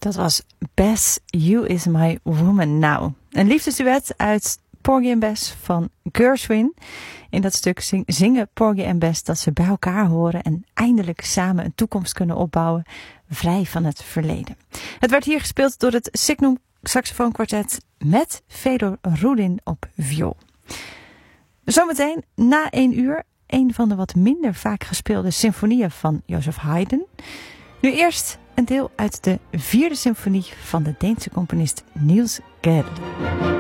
Dat was Bess, You Is My Woman Now. Een liefdesduet uit Porgy en Bess van Gershwin. In dat stuk zingen Porgy en Bess dat ze bij elkaar horen en eindelijk samen een toekomst kunnen opbouwen, vrij van het verleden. Het werd hier gespeeld door het Signum saxofoonkwartet met Fedor Rudin op viool. Zometeen na 1 uur een van de wat minder vaak gespeelde symfonieën van Joseph Haydn. Nu eerst een deel uit de 4e symfonie van de Deense componist Niels Gade.